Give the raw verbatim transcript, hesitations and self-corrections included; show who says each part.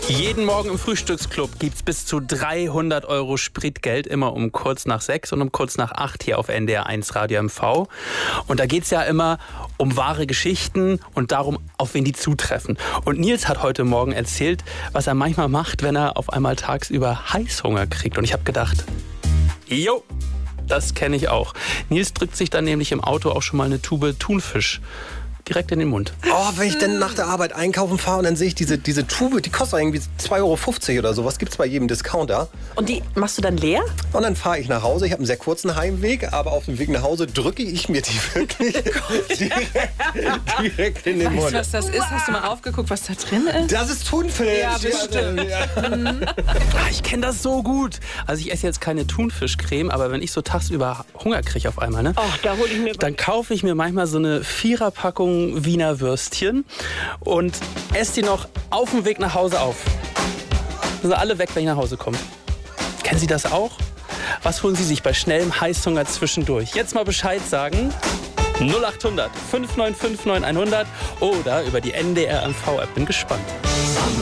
Speaker 1: Jeden Morgen im Frühstücksclub gibt es bis zu dreihundert Euro Spritgeld, immer um kurz nach sechs und um kurz nach acht hier auf N D R eins Radio M V. Und da geht es ja immer um wahre Geschichten und darum, auf wen die zutreffen. Und Nils hat heute Morgen erzählt, was er manchmal macht, wenn er auf einmal tagsüber Heißhunger kriegt. Und ich habe gedacht, jo, das kenne ich auch. Nils drückt sich dann nämlich im Auto auch schon mal eine Tube Thunfisch direkt in den Mund.
Speaker 2: Oh, wenn ich dann nach der Arbeit einkaufen fahre und dann sehe ich diese, diese Tube, die kostet irgendwie zwei Euro fünfzig oder so. Was gibt's bei jedem Discounter?
Speaker 3: Und die machst du dann leer?
Speaker 2: Und dann fahre ich nach Hause. Ich habe einen sehr kurzen Heimweg, aber auf dem Weg nach Hause drücke ich mir die wirklich direkt, direkt in den
Speaker 4: Weißt
Speaker 2: Mund.
Speaker 4: du, was das ist? Hast du mal raufgeguckt, was da drin ist?
Speaker 2: Das ist Thunfisch.
Speaker 4: Ja, bestimmt.
Speaker 2: Ja.
Speaker 1: Ah, ich kenne das so gut. Also ich esse jetzt keine Thunfischcreme, aber wenn ich so tagsüber Hunger kriege auf einmal, ne,
Speaker 3: Ach, da hol ich mir
Speaker 1: dann kaufe ich mir manchmal so eine Viererpackung Wiener Würstchen und esse die noch auf dem Weg nach Hause auf. Sind sie alle weg, wenn ich nach Hause komme. Kennen Sie das auch? Was holen Sie sich bei schnellem Heißhunger zwischendurch? Jetzt mal Bescheid sagen. null acht hundert fünf neun fünf neun hundert oder über die N D R M V App. Bin gespannt.